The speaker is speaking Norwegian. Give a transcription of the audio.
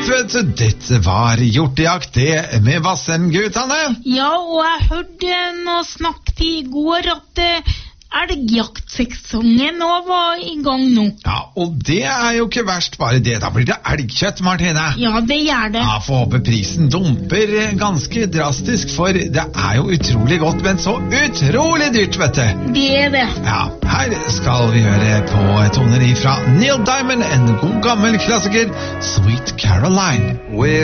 vet du, dette var hjortejakt, det med Vassendgutane. Ja, og jeg hørte noe snakket i går at elgjaktsesongen nå var i gang nå. Ja, og det er jo ikke verst bare det. Da blir det elgkjøtt, Martine. Ja, det gjør det. Ja, får håpe prisen dumper ganske drastisk, for det er jo utrolig godt, men så utrolig dyrt, vet du. Det er det. Ja, her skal vi høre på toner fra Neil Diamond, en god gammel klassiker, Sweet Caroline.